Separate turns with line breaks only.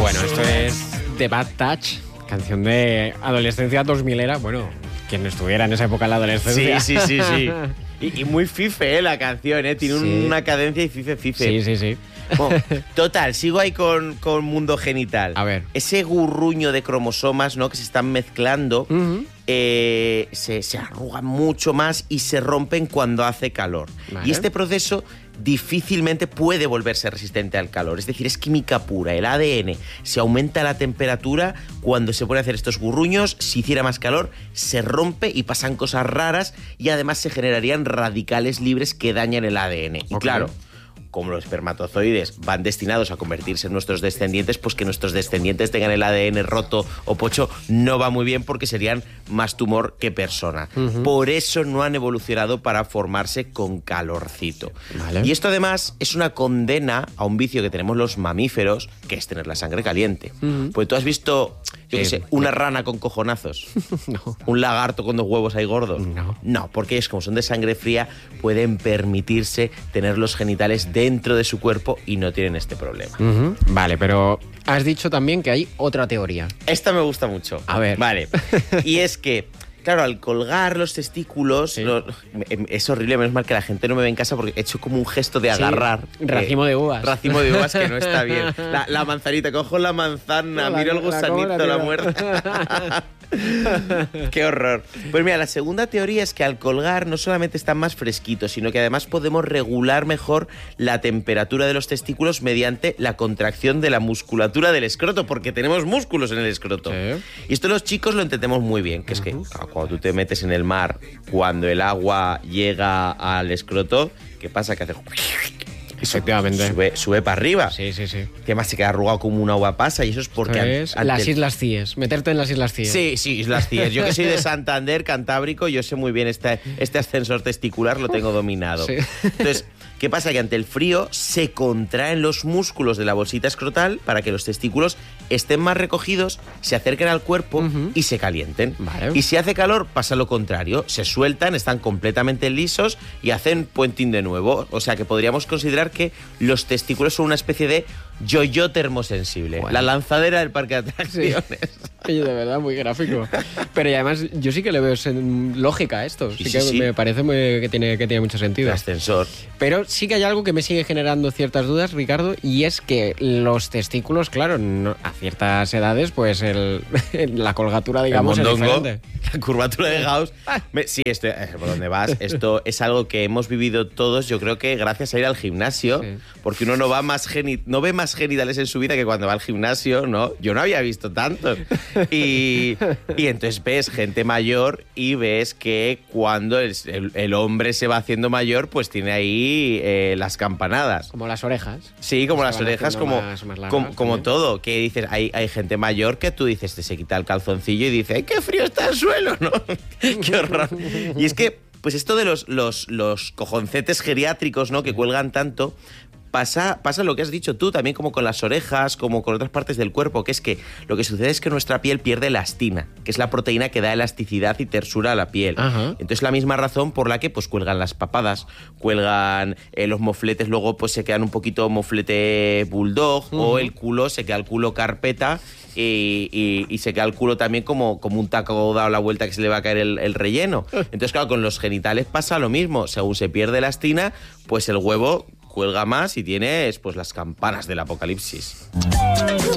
bueno, esto es The Bad Touch, canción de adolescencia 2000era. Bueno, quien estuviera en esa época en la adolescencia.
Sí. Y muy fife, la canción, Tiene una cadencia y fife.
Sí.
Bueno, total, sigo ahí con mundo genital.
A ver.
Ese gurruño de cromosomas, ¿no?, que se están mezclando, se arrugan mucho más y se rompen cuando hace calor.
Vale.
Y este proceso difícilmente puede volverse resistente al calor. Es decir, es química pura. El ADN se aumenta la temperatura cuando se pone a hacer estos gurruños. Si hiciera más calor, se rompe y pasan cosas raras y además se generarían radicales libres que dañan el ADN. Y claro, como los espermatozoides van destinados a convertirse en nuestros descendientes, pues que nuestros descendientes tengan el ADN roto o pocho no va muy bien porque serían más tumor que persona. Por eso no han evolucionado para formarse con calorcito.
Vale.
Y esto además es una condena a un vicio que tenemos los mamíferos, que es tener la sangre caliente. Pues tú has visto, yo qué sé, una rana con cojonazos.
No.
Un lagarto con 2 huevos ahí gordos. No, porque es como son de sangre fría, pueden permitirse tener los genitales dentro de su cuerpo y no tienen este problema.
Vale, pero has dicho también que hay otra teoría.
Esta me gusta mucho.
A ver.
Vale. Y es que, claro, al colgar los testículos, es horrible, menos mal que la gente no me ve en casa porque he hecho como un gesto de agarrar.
Racimo de uvas.
Racimo de uvas que no está bien. La manzanita, cojo la manzana, miro el gusanito, la muerta. Qué horror. Pues mira, la segunda teoría es que al colgar no solamente están más fresquitos, sino que además podemos regular mejor la temperatura de los testículos mediante la contracción de la musculatura del escroto, porque tenemos músculos en el escroto.
Sí.
Y esto los chicos lo entendemos muy bien, que es que cuando tú te metes en el mar, cuando el agua llega al escroto, ¿qué pasa? Que hace...
Efectivamente.
Sube para arriba.
Sí.
Que más se queda arrugado como una uva pasa y eso es porque...
Es las Islas Cíes, meterte en las Islas Cíes.
Sí, Islas Cíes. Yo que soy de Santander, Cantábrico, yo sé muy bien este ascensor testicular, lo tengo dominado.
Sí.
Entonces, ¿qué pasa? Que ante el frío se contraen los músculos de la bolsita escrotal para que los testículos estén más recogidos, se acerquen al cuerpo y se calienten.
Vale.
Y si hace calor, pasa lo contrario. Se sueltan, están completamente lisos y hacen puenting de nuevo. O sea que podríamos considerar que los testículos son una especie de yo-yo termosensible.
Bueno.
La lanzadera del parque de atracciones.
Oye, de verdad, muy gráfico. Pero y además, yo sí que le veo lógica a esto. Sí. Me parece que tiene mucho sentido.
El ascensor.
Pero sí que hay algo que me sigue generando ciertas dudas, Ricardo, y es que los testículos, claro, a ciertas edades, pues la colgatura, digamos,
el
es
mondongo,
diferente.
la curvatura de Gauss. Sí, por donde vas. Esto es algo que hemos vivido todos, yo creo que gracias a ir al gimnasio, porque uno no ve más genitales en su vida que cuando va al gimnasio, ¿no? Yo no había visto tantos. Y entonces ves gente mayor y ves que cuando el hombre se va haciendo mayor, pues tiene ahí las campanadas.
Como las orejas.
Sí, como las orejas, como
largas,
todo. Que dices, hay gente mayor que tú dices, se quita el calzoncillo y dice, ¡ay, qué frío está el suelo! ¿No? ¡Qué horror! Y es que, pues esto de los cojoncetes geriátricos, ¿no?, que cuelgan tanto, pasa lo que has dicho tú, también como con las orejas, como con otras partes del cuerpo, que es que lo que sucede es que nuestra piel pierde elastina, que es la proteína que da elasticidad y tersura a la piel. Entonces la misma razón por la que pues cuelgan las papadas, cuelgan los mofletes, luego pues se quedan un poquito moflete bulldog, o el culo, se queda el culo carpeta, y se queda el culo también como un taco dado la vuelta que se le va a caer el relleno. Entonces, claro, con los genitales pasa lo mismo. Según se pierde elastina, pues el huevo cuelga más y tienes pues las campanas del apocalipsis.